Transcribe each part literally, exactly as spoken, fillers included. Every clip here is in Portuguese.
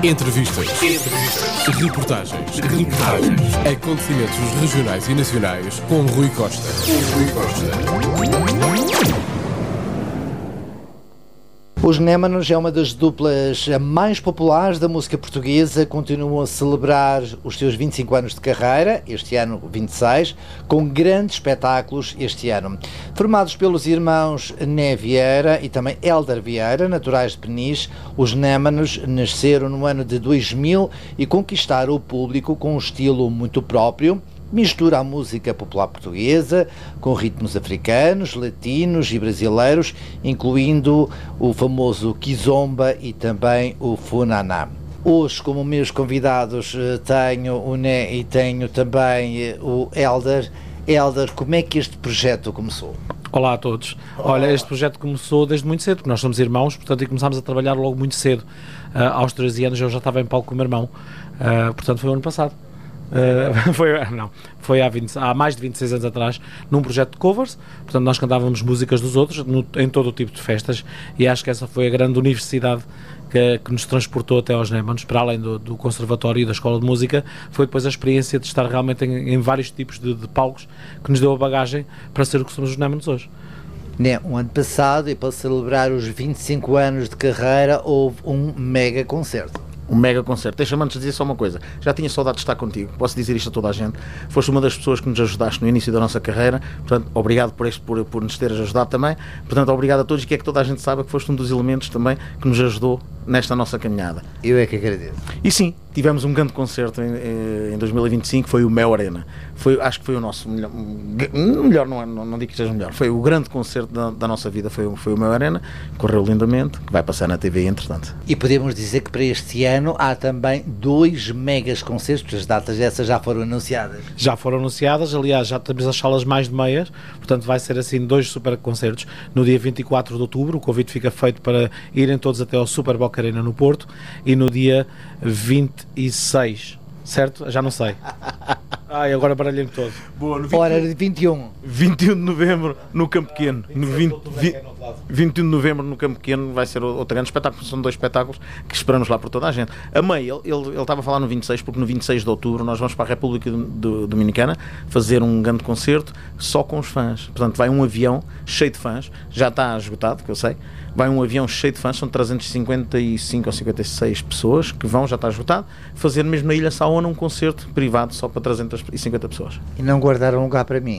Entrevistas. Entrevistas. Reportagens. Reportagens. Acontecimentos regionais e nacionais com Rui Costa. Com Rui Costa. Os Némanos é uma das duplas mais populares da música portuguesa, continuam a celebrar os seus vinte e cinco anos de carreira, este ano vinte e seis, com grandes espetáculos este ano. Formados pelos irmãos Né Vieira e também Hélder Vieira, naturais de Peniche, os Némanos nasceram no ano de dois mil e conquistaram o público com um estilo muito próprio. Mistura a música popular portuguesa com ritmos africanos, latinos e brasileiros, incluindo o famoso kizomba e também o funaná. Hoje, como meus convidados, tenho o Né e tenho também o Hélder. Hélder, como é que este projeto começou? Olá a todos. Olha, este projeto começou desde muito cedo, porque nós somos irmãos, portanto, e começámos a trabalhar logo muito cedo. Uh, aos treze anos eu já estava em palco com o meu irmão, uh, portanto foi o ano passado. Uh, foi, não, foi há, vinte, há mais de vinte e seis anos atrás, num projeto de covers. Portanto, nós cantávamos músicas dos outros no, em todo o tipo de festas, e acho que essa foi a grande universidade que, que nos transportou até aos Némanos, para além do, do conservatório e da escola de música. Foi depois a experiência de estar realmente em, em vários tipos de, de palcos que nos deu a bagagem para ser o que somos os Némanos hoje. Né, um ano passado, e para celebrar os vinte e cinco anos de carreira, houve um mega concerto. Um mega concerto. Deixa-me antes dizer só uma coisa. Já tinha saudade de estar contigo. Posso dizer isto a toda a gente. Foste uma das pessoas que nos ajudaste no início da nossa carreira. Portanto, obrigado por, este, por, por nos teres ajudado também. Portanto, obrigado a todos e que é que toda a gente saiba que foste um dos elementos também que nos ajudou nesta nossa caminhada. Eu é que agradeço. E sim, tivemos um grande concerto em, em dois mil e vinte e cinco, foi o Mel Arena. Foi, acho que foi o nosso melhor, melhor não, não, não digo que seja melhor, foi o grande concerto da, da nossa vida, foi, foi o Mel Arena, correu lindamente, que vai passar na T V entretanto. E podemos dizer que para este ano há também dois megas concertos, as datas dessas já foram anunciadas. Já foram anunciadas, aliás, já temos as salas mais de meias, portanto vai ser assim dois super concertos. No dia vinte e quatro de outubro, o convite fica feito para irem todos até ao Super Boca Arena no Porto, e no dia vinte e seis, certo? Já não sei. Ai, agora baralhei-me todo. Boa, no Hora de vinte e um. vinte e um de novembro no Campo Pequeno. No vinte, vinte, vinte e um de novembro no Campo Pequeno vai ser outro grande espetáculo. São dois espetáculos que esperamos lá por toda a gente. A mãe, ele, ele, ele estava a falar no vinte e seis, porque no vinte e seis de outubro nós vamos para a República Dominicana fazer um grande concerto só com os fãs. Portanto, vai um avião cheio de fãs. Já está esgotado, que eu sei. Vai um avião cheio de fãs, são trezentos e cinquenta e cinco ou cinquenta e seis pessoas que vão, já está esgotado, fazer mesmo na Ilha Saona um concerto privado só para trezentas e cinquenta pessoas. E não guardaram lugar para mim?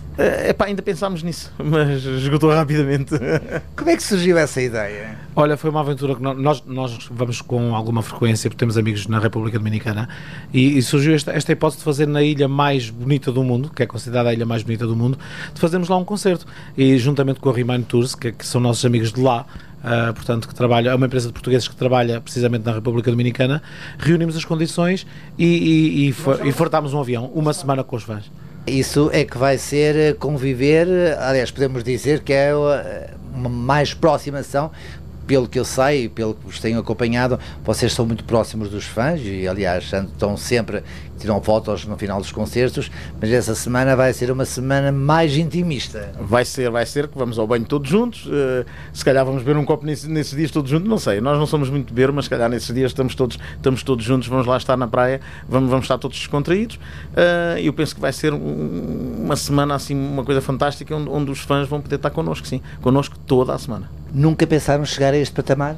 É epá, ainda pensámos nisso, mas esgotou rapidamente. Como é que surgiu essa ideia? Olha, foi uma aventura que nós, nós vamos com alguma frequência, porque temos amigos na República Dominicana, e, e surgiu esta, esta hipótese de fazer na ilha mais bonita do mundo, que é considerada a ilha mais bonita do mundo, de fazermos lá um concerto. E juntamente com a Remind Tours, que, que são nossos amigos de lá, Uh, portanto, que trabalha, é uma empresa de portugueses que trabalha precisamente na República Dominicana, reunimos as condições e, e, e, for, e fartámos um avião, uma semana com os fãs. Isso é que vai ser conviver, aliás, podemos dizer que é uma mais aproximação. Pelo que eu sei e pelo que vos tenho acompanhado, vocês são muito próximos dos fãs e, aliás, estão sempre, tiram fotos no final dos concertos, mas essa semana vai ser uma semana mais intimista. Vai ser, vai ser, que vamos ao banho todos juntos, uh, se calhar vamos beber um copo nesse, nesses dias todos juntos, não sei, nós não somos muito beber, mas se calhar nesses dias estamos todos, estamos todos juntos, vamos lá estar na praia, vamos, vamos estar todos descontraídos, e uh, eu penso que vai ser um, uma semana assim, uma coisa fantástica, onde, onde os fãs vão poder estar connosco, sim, connosco toda a semana. Nunca pensaram chegar a este patamar?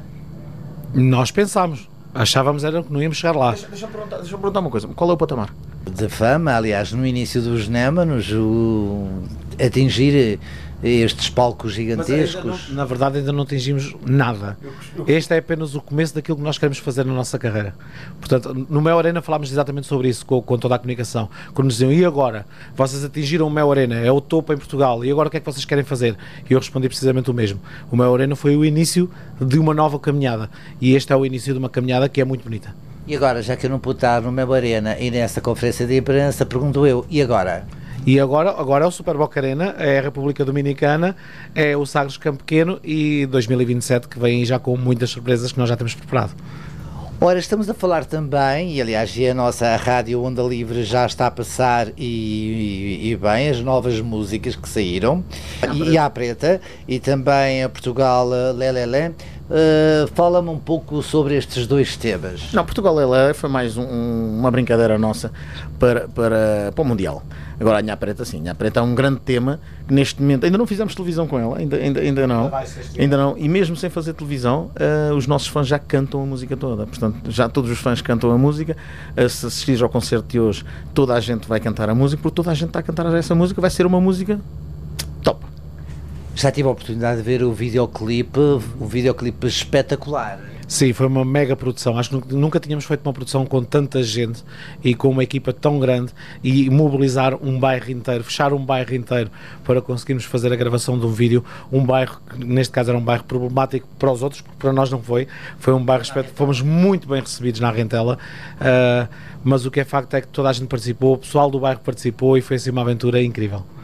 Nós pensámos. Achávamos era que não íamos chegar lá. Deixa, deixa, eu perguntar, deixa eu perguntar uma coisa. Qual é o patamar? De fama, aliás, no início dos Némanos, o atingir estes palcos gigantescos. Mas não, na verdade ainda não atingimos nada. Este é apenas o começo daquilo que nós queremos fazer na nossa carreira. Portanto, no Mel Arena falámos exatamente sobre isso com, com toda a comunicação. Quando nos diziam, e agora? Vocês atingiram o Mel Arena, é o topo em Portugal, e agora o que é que vocês querem fazer? E eu respondi precisamente o mesmo. O Mel Arena foi o início de uma nova caminhada, e este é o início de uma caminhada que é muito bonita. E agora, já que eu não pude estar no Mel Arena e nessa conferência de imprensa, pergunto eu, e agora? E agora, agora é o Super Boca Arena, é a República Dominicana, é o Sagres Campo Pequeno e dois mil e vinte e sete, que vem já com muitas surpresas que nós já temos preparado. Ora, estamos a falar também, e aliás a nossa Rádio Onda Livre já está a passar e, e, e bem, as novas músicas que saíram, e, e à preta, e também a Portugal Lelelé, Uh, fala-me um pouco sobre estes dois temas. Não, Portugal ela foi mais um, uma brincadeira nossa para, para, para o Mundial. Agora a Nha Preta, sim, a Nha Preta é um grande tema que neste momento ainda não fizemos televisão com ela, ainda, ainda, ainda não, ainda não, e mesmo sem fazer televisão, uh, os nossos fãs já cantam a música toda, portanto, já todos os fãs cantam a música. Uh, se assistires ao concerto de hoje, toda a gente vai cantar a música, porque toda a gente está a cantar essa música, vai ser uma música top. Já tive a oportunidade de ver o videoclipe, um videoclipe espetacular. Sim, foi uma mega produção. Acho que nunca tínhamos feito uma produção com tanta gente e com uma equipa tão grande e mobilizar um bairro inteiro, fechar um bairro inteiro para conseguirmos fazer a gravação de um vídeo. Um bairro, que neste caso era um bairro problemático para os outros, porque para nós não foi. Foi um bairro, fomos muito bem recebidos na Rentela, uh, mas o que é facto é que toda a gente participou, o pessoal do bairro participou e foi assim uma aventura incrível.